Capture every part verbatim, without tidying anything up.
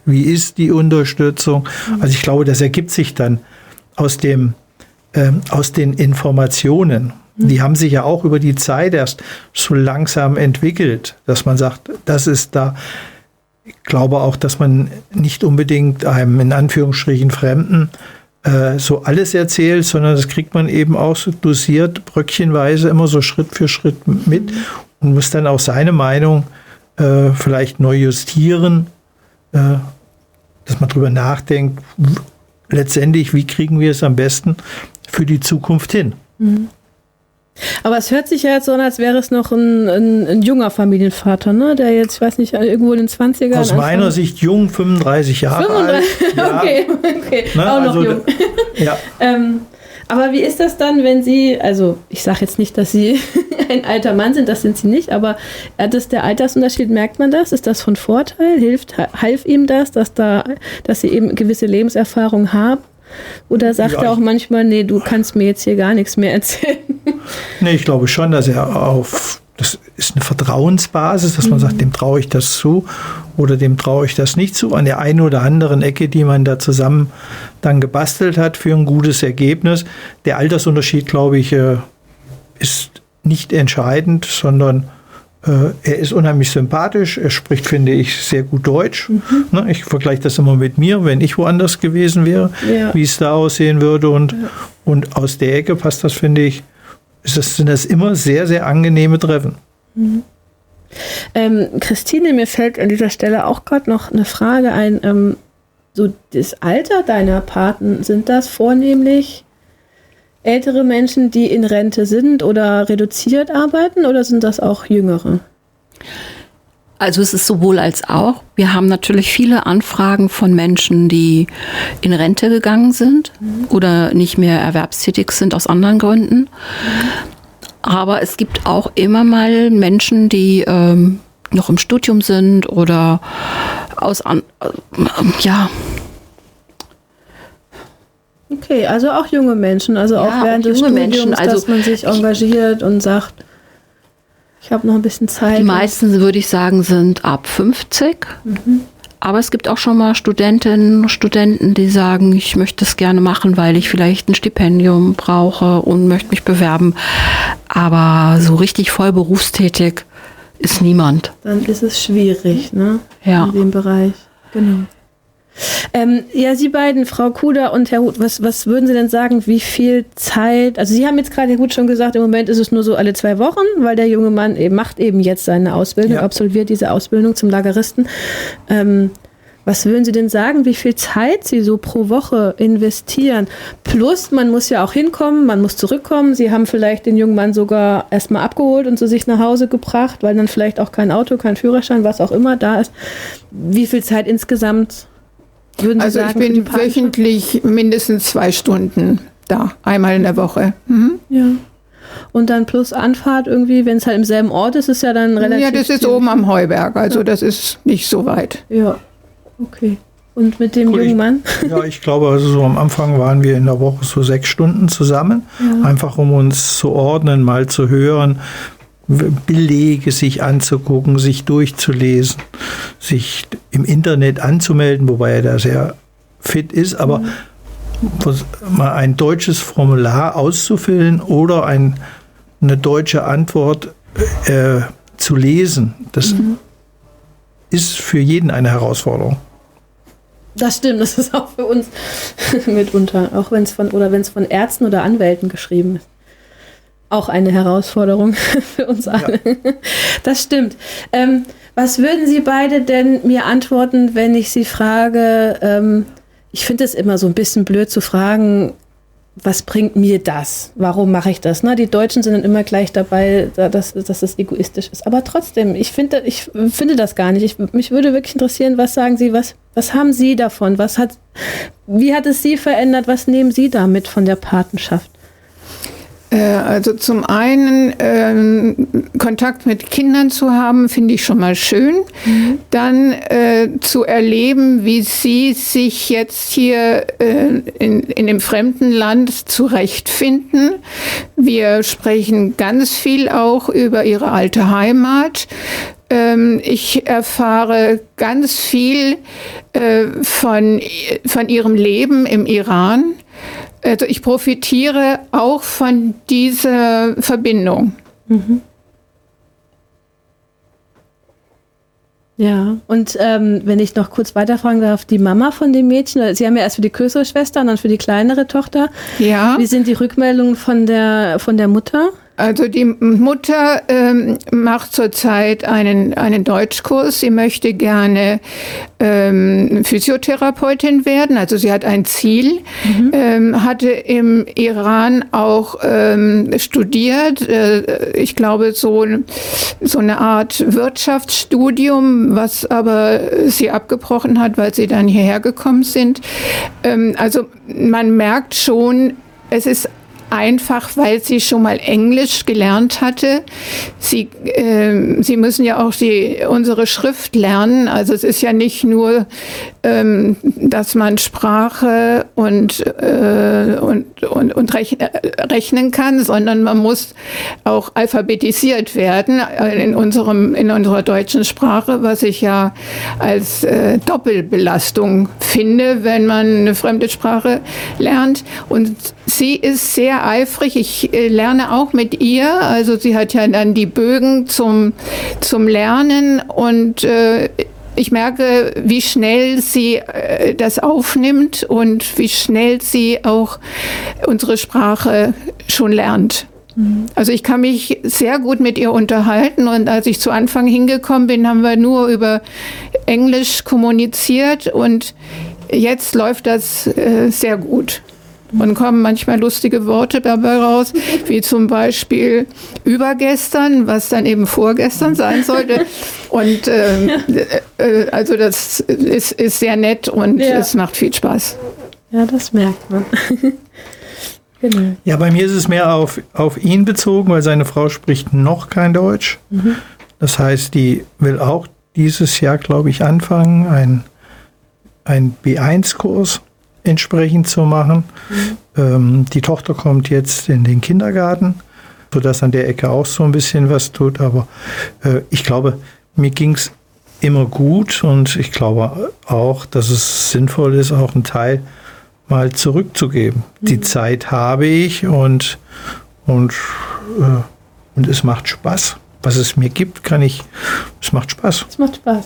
wie ist die Unterstützung. Also ich glaube, das ergibt sich dann aus dem, ähm, aus den Informationen. Die haben sich ja auch über die Zeit erst so langsam entwickelt, dass man sagt, das ist da. Ich glaube auch, dass man nicht unbedingt einem in Anführungsstrichen Fremden äh, so alles erzählt, sondern das kriegt man eben auch so dosiert, bröckchenweise, immer so Schritt für Schritt mit und muss dann auch seine Meinung äh, vielleicht neu justieren, äh, dass man drüber nachdenkt, letztendlich, wie kriegen wir es am besten für die Zukunft hin. Mhm. Aber es hört sich ja jetzt so an, als wäre es noch ein, ein, ein junger Familienvater, ne? Der jetzt, ich weiß nicht, irgendwo in den zwanzigern... Aus Anfang meiner Sicht jung, fünfunddreißig Jahre fünfunddreißig alt. Ja. Okay, okay. Ne? Auch noch also, jung. Ja. ähm, aber wie ist das dann, wenn Sie, also ich sage jetzt nicht, dass Sie ein alter Mann sind, das sind Sie nicht, aber das, der Altersunterschied, merkt man das? Ist das von Vorteil? Hilft, half ihm das, dass, da, dass Sie eben gewisse Lebenserfahrung haben? Oder sagt ja, er auch manchmal, nee, du kannst mir jetzt hier gar nichts mehr erzählen? Nee, ich glaube schon, dass er auf, das ist eine Vertrauensbasis, dass man mhm. sagt, dem traue ich das zu oder dem traue ich das nicht zu. An der einen oder anderen Ecke, die man da zusammen dann gebastelt hat für ein gutes Ergebnis. Der Altersunterschied, glaube ich, ist nicht entscheidend, sondern er ist unheimlich sympathisch, er spricht, finde ich, sehr gut Deutsch. Mhm. Ich vergleiche das immer mit mir, wenn ich woanders gewesen wäre, ja. wie es da aussehen würde. Und, ja. und aus der Ecke passt das, finde ich, ist das, sind das immer sehr, sehr angenehme Treffen. Mhm. Ähm, Christine, mir fällt an dieser Stelle auch gerade noch eine Frage ein. Ähm, so das Alter deiner Paten, sind das vornehmlich ältere Menschen, die in Rente sind oder reduziert arbeiten, oder sind das auch Jüngere? Also es ist sowohl als auch. Wir haben natürlich viele Anfragen von Menschen, die in Rente gegangen sind mhm. oder nicht mehr erwerbstätig sind aus anderen Gründen. Mhm. Aber es gibt auch immer mal Menschen, die ähm, noch im Studium sind oder aus an, äh, ja. Okay, also auch junge Menschen, also ja, auch während auch des Studiums, Menschen, also dass man sich engagiert und sagt, ich habe noch ein bisschen Zeit. Die meisten, würde ich sagen, sind ab fünfzig. Mhm. Aber es gibt auch schon mal Studentinnen und Studenten, die sagen, ich möchte es gerne machen, weil ich vielleicht ein Stipendium brauche und möchte mich bewerben. Aber so richtig voll berufstätig ist niemand. Dann ist es schwierig, ne? Ja. In dem Bereich, genau. Ähm, ja, Sie beiden, Frau Kuder und Herr Huth, was, was würden Sie denn sagen, wie viel Zeit, also Sie haben jetzt gerade, Herr Huth, schon gesagt, im Moment ist es nur so alle zwei Wochen, weil der junge Mann eben, macht eben jetzt seine Ausbildung, ja. absolviert diese Ausbildung zum Lageristen. Ähm, was würden Sie denn sagen, wie viel Zeit Sie so pro Woche investieren? Plus, man muss ja auch hinkommen, man muss zurückkommen. Sie haben vielleicht den jungen Mann sogar erstmal abgeholt und zu sich nach Hause gebracht, weil dann vielleicht auch kein Auto, kein Führerschein, was auch immer da ist. Wie viel Zeit insgesamt würden Sie also sagen? Ich bin wöchentlich mindestens zwei Stunden da, einmal in der Woche. Mhm. Ja. Und dann plus Anfahrt irgendwie, wenn es halt im selben Ort ist, ist ja dann relativ... Ja, das ist oben am Heuberg, also ja. das ist nicht so weit. Ja, okay. Und mit dem Gut, jungen Mann? Ich, ja, ich glaube, also so am Anfang waren wir in der Woche so sechs Stunden zusammen, ja. einfach um uns zu ordnen, mal zu hören, Belege sich anzugucken, sich durchzulesen, sich im Internet anzumelden, wobei er da sehr fit ist, aber mhm. mal ein deutsches Formular auszufüllen oder ein, eine deutsche Antwort äh, zu lesen, das mhm. ist für jeden eine Herausforderung. Das stimmt, das ist auch für uns mitunter, auch wenn es von oder wenn es von Ärzten oder Anwälten geschrieben ist. Auch eine Herausforderung für uns alle. Ja. Das stimmt. Ähm, was würden Sie beide denn mir antworten, wenn ich Sie frage, ähm, ich finde es immer so ein bisschen blöd zu fragen, was bringt mir das? Warum mache ich das? Ne? Die Deutschen sind dann immer gleich dabei, dass, dass das egoistisch ist. Aber trotzdem, ich finde, ich finde das gar nicht. Ich, mich würde wirklich interessieren, was sagen Sie, was, was haben Sie davon? Was hat, wie hat es Sie verändert? Was nehmen Sie da mit von der Patenschaft? Also zum einen äh, Kontakt mit Kindern zu haben, finde ich schon mal schön. Mhm. Dann äh, zu erleben, wie sie sich jetzt hier äh, in, in dem fremden Land zurechtfinden. Wir sprechen ganz viel auch über ihre alte Heimat. Ähm, ich erfahre ganz viel äh, von, von ihrem Leben im Iran. Also ich profitiere auch von dieser Verbindung. Mhm. Ja, und ähm, wenn ich noch kurz weiterfragen darf, die Mama von dem Mädchen, Sie haben ja erst für die größere Schwester und dann für die kleinere Tochter. Ja. Wie sind die Rückmeldungen von der, von der Mutter? Also die Mutter ähm, macht zurzeit einen, einen Deutschkurs. Sie möchte gerne ähm, Physiotherapeutin werden. Also sie hat ein Ziel, mhm. ähm, hatte im Iran auch ähm, studiert. Äh, ich glaube, so, so eine Art Wirtschaftsstudium, was aber sie abgebrochen hat, weil sie dann hierher gekommen sind. Ähm, also man merkt schon, es ist einfach, weil sie schon mal Englisch gelernt hatte. Sie, äh, sie müssen ja auch die, unsere Schrift lernen. Also es ist ja nicht nur, ähm, dass man Sprache und, äh, und, und, und rechne, rechnen kann, sondern man muss auch alphabetisiert werden in, unserem, in unserer deutschen Sprache, was ich ja als äh, Doppelbelastung finde, wenn man eine fremde Sprache lernt. Und sie ist sehr eifrig. Ich äh, lerne auch mit ihr. Also sie hat ja dann die Bögen zum, zum Lernen und äh, ich merke, wie schnell sie äh, das aufnimmt und wie schnell sie auch unsere Sprache schon lernt. Mhm. Also ich kann mich sehr gut mit ihr unterhalten und als ich zu Anfang hingekommen bin, haben wir nur über Englisch kommuniziert und jetzt läuft das äh, sehr gut. Und kommen manchmal lustige Worte dabei raus, wie zum Beispiel übergestern, was dann eben vorgestern sein sollte. Und ähm, äh, also das ist, ist sehr nett und ja. Es macht viel Spaß. Ja, das merkt man. Genau. Ja, bei mir ist es mehr auf, auf ihn bezogen, weil seine Frau spricht noch kein Deutsch. Mhm. Das heißt, die will auch dieses Jahr, glaube ich, anfangen, ein, ein B eins Kurs entsprechend zu machen. Mhm. Ähm, die Tochter kommt jetzt in den Kindergarten, sodass an der Ecke auch so ein bisschen was tut. Aber äh, ich glaube, mir ging es immer gut und ich glaube auch, dass es sinnvoll ist, auch einen Teil mal zurückzugeben. Mhm. Die Zeit habe ich und, und, äh, und es macht Spaß. Was es mir gibt, kann ich, es macht Spaß. Es macht Spaß.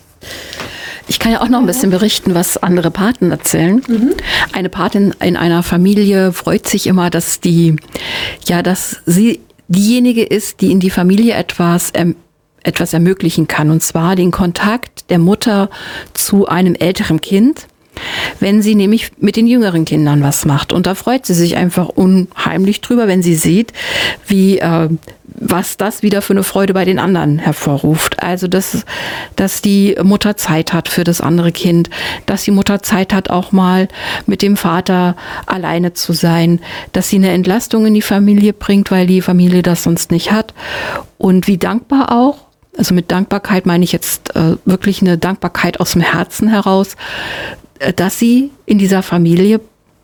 Ich kann ja auch noch ein bisschen berichten, was andere Paten erzählen. Mhm. Eine Patin in einer Familie freut sich immer, dass die, ja, dass sie diejenige ist, die in die Familie etwas, ähm, etwas ermöglichen kann. Und zwar den Kontakt der Mutter zu einem älteren Kind, wenn sie nämlich mit den jüngeren Kindern was macht. Und da freut sie sich einfach unheimlich drüber, wenn sie sieht, wie, äh, was das wieder für eine Freude bei den anderen hervorruft. Also, dass, dass die Mutter Zeit hat für das andere Kind, dass die Mutter Zeit hat, auch mal mit dem Vater alleine zu sein, dass sie eine Entlastung in die Familie bringt, weil die Familie das sonst nicht hat. Und wie dankbar auch, also mit Dankbarkeit meine ich jetzt äh, wirklich eine Dankbarkeit aus dem Herzen heraus, äh, dass sie in dieser Familie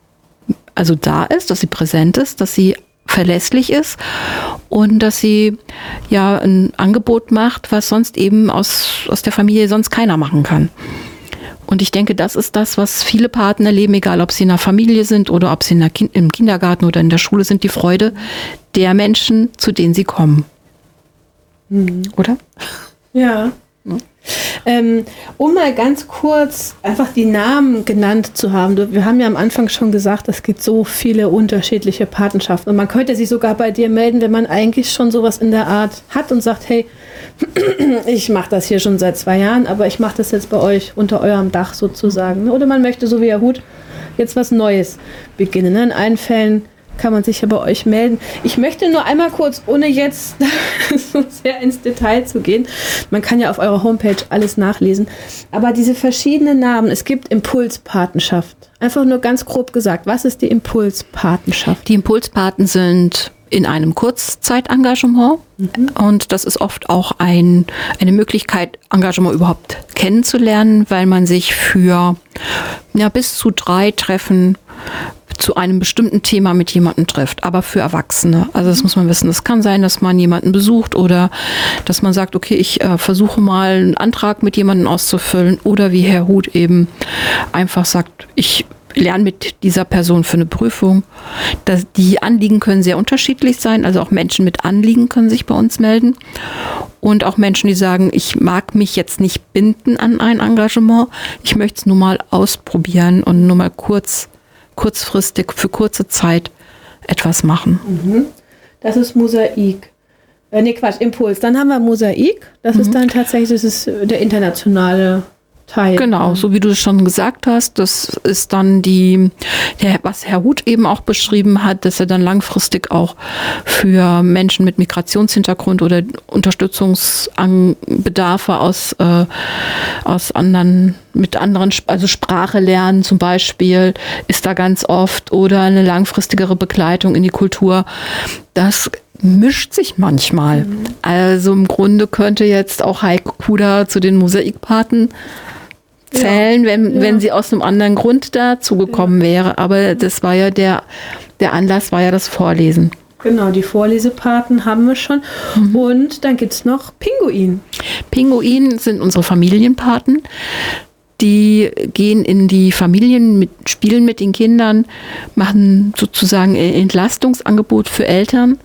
also da ist, dass sie präsent ist, dass sie verlässlich ist und dass sie ja ein Angebot macht, was sonst eben aus, aus der Familie sonst keiner machen kann. Und ich denke, das ist das, was viele Paten erleben, egal ob sie in der Familie sind oder ob sie in der kind, im Kindergarten oder in der Schule sind, die Freude der Menschen, zu denen sie kommen. Mhm. Oder? Ja. ja. Ähm, um mal ganz kurz einfach die Namen genannt zu haben. Wir haben ja am Anfang schon gesagt, es gibt so viele unterschiedliche Patenschaften. Und man könnte sich sogar bei dir melden, wenn man eigentlich schon sowas in der Art hat und sagt, hey, ich mache das hier schon seit zwei Jahren, aber ich mache das jetzt bei euch unter eurem Dach sozusagen. Oder man möchte, so wie Herr Huth, jetzt was Neues beginnen. In allen Fällen kann man sich ja bei euch melden. Ich möchte nur einmal kurz, ohne jetzt so sehr ins Detail zu gehen, man kann ja auf eurer Homepage alles nachlesen, aber diese verschiedenen Namen, es gibt Impulspatenschaft. Einfach nur ganz grob gesagt, was ist die Impulspatenschaft? Die Impulspaten sind in einem Kurzzeitengagement mhm. und das ist oft auch ein, eine Möglichkeit, Engagement überhaupt kennenzulernen, weil man sich für ja, bis zu drei Treffen zu einem bestimmten Thema mit jemandem trifft, aber für Erwachsene. Also das muss man wissen. Es kann sein, dass man jemanden besucht oder dass man sagt, okay, ich äh, versuche mal einen Antrag mit jemandem auszufüllen oder wie Herr Huth eben einfach sagt, ich lerne mit dieser Person für eine Prüfung. Das, die Anliegen können sehr unterschiedlich sein, also auch Menschen mit Anliegen können sich bei uns melden und auch Menschen, die sagen, ich mag mich jetzt nicht binden an ein Engagement, ich möchte es nur mal ausprobieren und nur mal kurz, kurzfristig, für kurze Zeit etwas machen. Mhm. Das ist Mosaik. Äh, nee, Quatsch, Impuls. Dann haben wir Mosaik, das mhm. ist dann tatsächlich, das ist der internationale Teil. Genau, so wie du es schon gesagt hast, das ist dann die, der, was Herr Huth eben auch beschrieben hat, dass er dann langfristig auch für Menschen mit Migrationshintergrund oder Unterstützungsbedarfe aus, äh, aus anderen, mit anderen, also Sprache lernen zum Beispiel, ist da ganz oft oder eine langfristigere Begleitung in die Kultur. Das mischt sich manchmal. Mhm. Also im Grunde könnte jetzt auch Heike Kuder zu den Mosaikpaten zählen, ja. wenn, ja. wenn sie aus einem anderen Grund dazugekommen ja. wäre. Aber das war ja der, der Anlass war ja das Vorlesen. Genau, die Vorlesepaten haben wir schon. Mhm. Und dann gibt es noch Pinguin. Pinguin sind unsere Familienpaten. Die gehen in die Familien, mit, spielen mit den Kindern, machen sozusagen ein Entlastungsangebot für Eltern.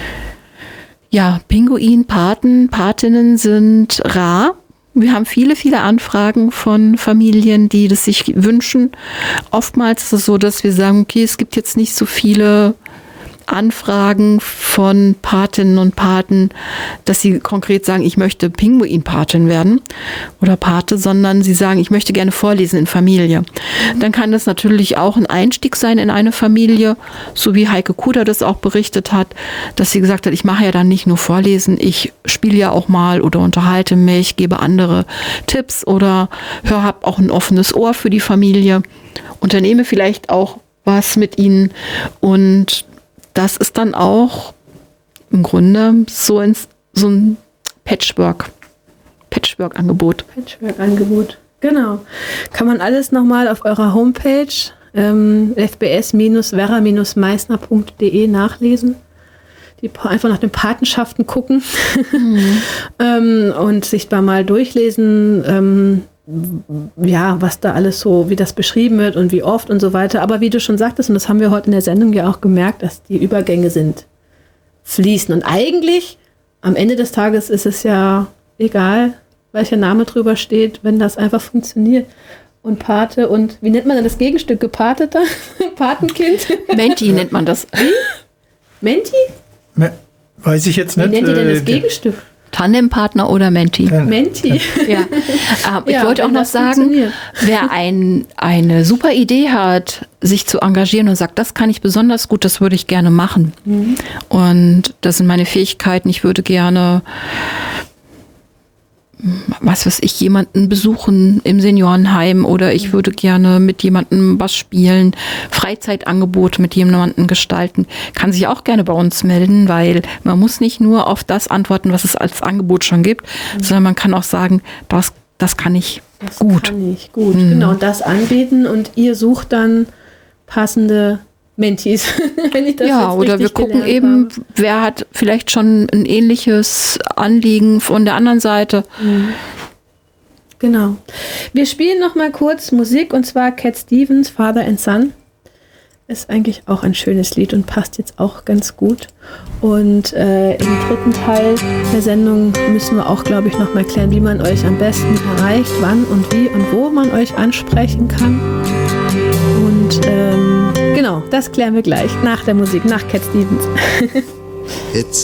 Ja, Pinguin, Paten, Patinnen sind rar. Wir haben viele, viele Anfragen von Familien, die das sich wünschen. Oftmals ist es so, dass wir sagen, okay, es gibt jetzt nicht so viele Anfragen von Patinnen und Paten, dass sie konkret sagen, ich möchte Pinguin-Patin werden oder Pate, sondern sie sagen, ich möchte gerne vorlesen in Familie. Dann kann das natürlich auch ein Einstieg sein in eine Familie, so wie Heike Kuder das auch berichtet hat, dass sie gesagt hat, ich mache ja dann nicht nur Vorlesen, ich spiele ja auch mal oder unterhalte mich, gebe andere Tipps oder höre, habe auch ein offenes Ohr für die Familie, unternehme vielleicht auch was mit ihnen und das ist dann auch im Grunde so, ins, so ein Patchwork, Patchwork-Angebot. Patchwork-Angebot, genau. Kann man alles nochmal auf eurer Homepage ähm, f b s verra meissner punkt d e nachlesen. Die einfach nach den Patenschaften gucken mhm. ähm, und sich da mal durchlesen, ähm, ja, was da alles so, wie das beschrieben wird und wie oft und so weiter. Aber wie du schon sagtest, und das haben wir heute in der Sendung ja auch gemerkt, dass die Übergänge sind fließen. Und eigentlich, am Ende des Tages ist es ja egal, welcher Name drüber steht, wenn das einfach funktioniert. Und Pate und, wie nennt man denn das Gegenstück? Gepateter? Patenkind? Menti nennt man das. Menti? Me- Weiß ich jetzt nicht. Wie nennt ihr denn das Gegenstück? Tandempartner oder Menti. Menti. Ja. Ähm, ich ja, wollte auch noch sagen, wer ein, eine super Idee hat, sich zu engagieren und sagt, das kann ich besonders gut, das würde ich gerne machen. Mhm. Und das sind meine Fähigkeiten. Ich würde gerne, was weiß ich, jemanden besuchen im Seniorenheim oder ich würde gerne mit jemandem was spielen, Freizeitangebote mit jemandem gestalten, kann sich auch gerne bei uns melden, weil man muss nicht nur auf das antworten, was es als Angebot schon gibt, mhm. sondern man kann auch sagen, das, das kann ich das gut. Das kann ich gut, mhm. genau, das anbieten und ihr sucht dann passende Mentis, wenn ich das ja, jetzt oder wir gucken eben, habe. Wer hat vielleicht schon ein ähnliches Anliegen von der anderen Seite. Mhm. Genau. Wir spielen noch mal kurz Musik und zwar Cat Stevens, Father and Son. Ist eigentlich auch ein schönes Lied und passt jetzt auch ganz gut. Und äh, im dritten Teil der Sendung müssen wir auch, glaube ich, noch mal klären, wie man euch am besten erreicht, wann und wie und wo man euch ansprechen kann. Und ähm, genau, das klären wir gleich nach der Musik, nach Cat Stevens. It's